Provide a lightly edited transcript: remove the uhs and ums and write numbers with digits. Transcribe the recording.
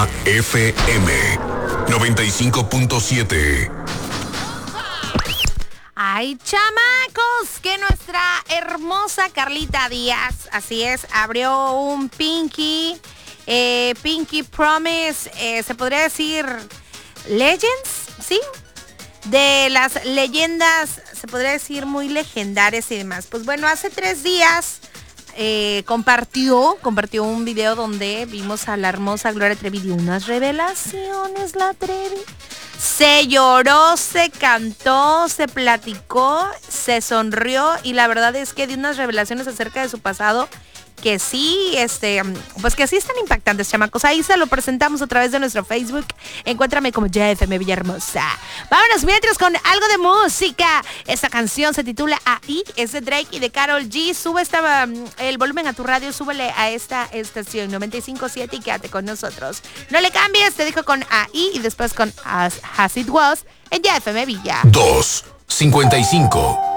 FM 95.7. Ay, chamacos, que nuestra hermosa Carlita Díaz, así es, abrió un Pinky Promise, se podría decir Legends, ¿sí? De las leyendas, se podría decir muy legendarias y demás. Pues bueno, hace 3 días compartió un video donde vimos a la hermosa Gloria Trevi de unas revelaciones, la Trevi. Se lloró, se cantó, se platicó, se sonrió y la verdad es que dio unas revelaciones acerca de su pasado que sí, pues que sí están impactantes, chamacos. Ahí se lo presentamos a través de nuestro Facebook. Encuéntrame como JFM Villahermosa. Vámonos mientras con algo de música. Esta canción se titula Ahí, es de Drake y de Karol G. Sube el volumen a tu radio, súbele a esta estación 95.7 y quédate con nosotros. No le cambies, te dejo con Ahí y después con As It Was en JFM Villa. 2:55.